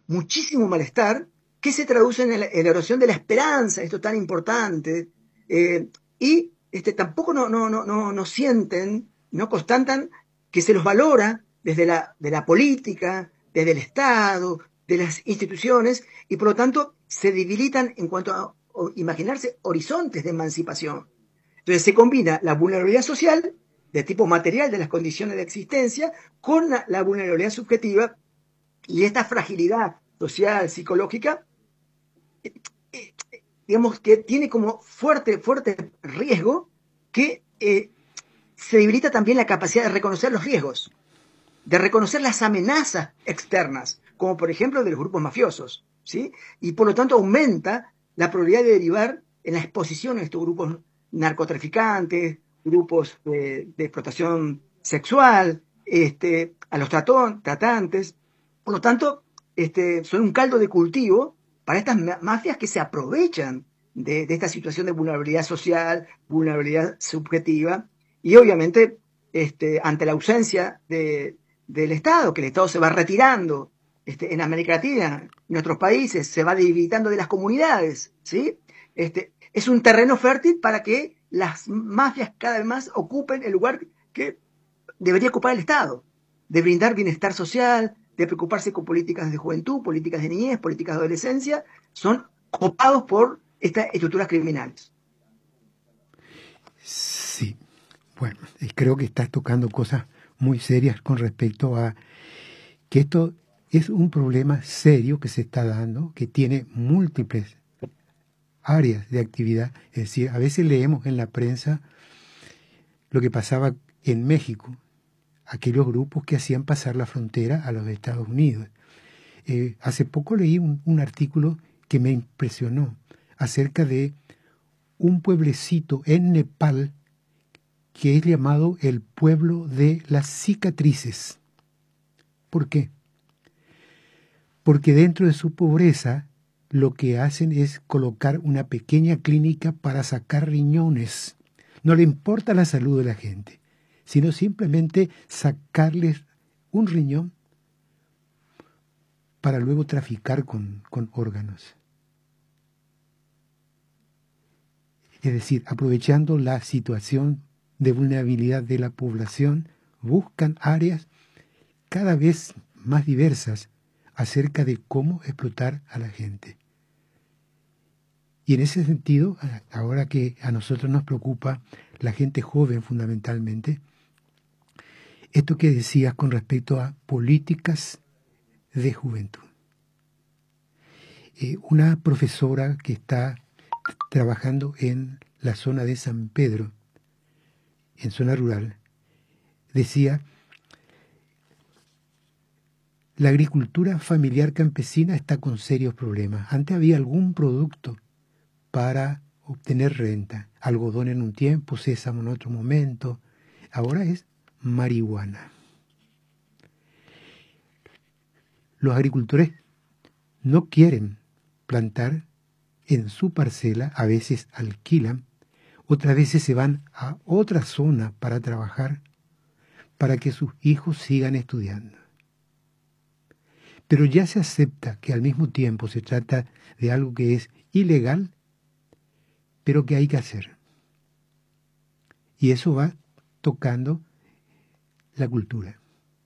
muchísimo malestar que se traduce en la erosión de la esperanza, esto tan importante, y tampoco no sienten, no constatan que se los valora desde de la política, desde el Estado, de las instituciones, y por lo tanto se debilitan en cuanto a imaginarse horizontes de emancipación. Entonces se combina la vulnerabilidad social de tipo material de las condiciones de existencia con la vulnerabilidad subjetiva y esta fragilidad social, psicológica, digamos que tiene como fuerte riesgo que se debilita también la capacidad de reconocer los riesgos, de reconocer las amenazas externas, como por ejemplo de los grupos mafiosos, ¿sí? Y por lo tanto aumenta la probabilidad de derivar en la exposición a estos grupos narcotraficantes, grupos de explotación sexual, a los tratantes. Por lo tanto, son un caldo de cultivo para estas mafias que se aprovechan de esta situación de vulnerabilidad social, vulnerabilidad subjetiva, y obviamente ante la ausencia del Estado, que el Estado se va retirando en América Latina, en nuestros países, se va debilitando de las comunidades, ¿sí? Es un terreno fértil para que las mafias cada vez más ocupen el lugar que debería ocupar el Estado, de brindar bienestar social, de preocuparse con políticas de juventud, políticas de niñez, políticas de adolescencia, son copados por estas estructuras criminales. Sí, bueno, creo que estás tocando cosas muy serias con respecto a que esto es un problema serio que se está dando, que tiene múltiples áreas de actividad. Es decir, a veces leemos en la prensa lo que pasaba en México, aquellos grupos que hacían pasar la frontera a los Estados Unidos. Hace poco leí un artículo que me impresionó acerca de un pueblecito en Nepal que es llamado el pueblo de las cicatrices. ¿Por qué? Porque dentro de su pobreza lo que hacen es colocar una pequeña clínica para sacar riñones. No le importa la salud de la gente, sino simplemente sacarles un riñón para luego traficar con órganos. Es decir, aprovechando la situación de vulnerabilidad de la población, buscan áreas cada vez más diversas acerca de cómo explotar a la gente. Y en ese sentido, ahora que a nosotros nos preocupa la gente joven fundamentalmente, esto que decías con respecto a políticas de juventud. Una profesora que está trabajando en la zona de San Pedro, en zona rural, decía: la agricultura familiar campesina está con serios problemas. Antes había algún producto para obtener renta, algodón en un tiempo, sésamo en otro momento, ahora es marihuana. Los agricultores no quieren plantar en su parcela, a veces alquilan, otras veces se van a otra zona para trabajar, para que sus hijos sigan estudiando. Pero ya se acepta que al mismo tiempo se trata de algo que es ilegal, pero que hay que hacer. Y eso va tocando la cultura.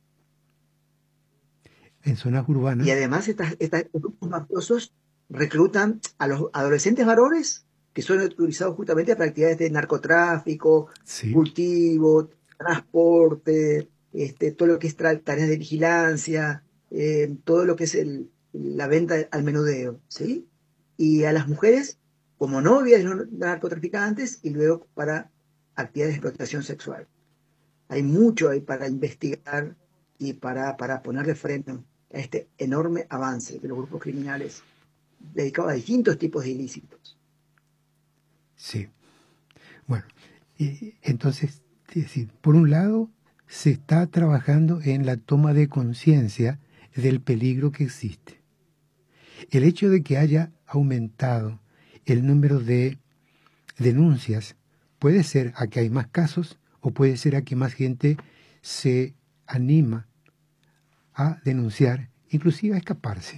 En zonas urbanas. Y además estos grupos mafiosos reclutan a los adolescentes varones que son utilizados justamente para actividades de narcotráfico, Sí. cultivo, transporte, todo lo que es tareas de vigilancia, todo lo que es la venta al menudeo, ¿sí? Y a las mujeres como novias de los narcotraficantes y luego para actividades de explotación sexual. Hay mucho ahí para investigar y para ponerle freno a este enorme avance de los grupos criminales dedicados a distintos tipos de ilícitos. Sí. Bueno, entonces, es decir, por un lado, se está trabajando en la toma de conciencia del peligro que existe. El hecho de que haya aumentado el número de denuncias puede ser a que hay más casos o puede ser a que más gente se anima a denunciar, inclusive a escaparse.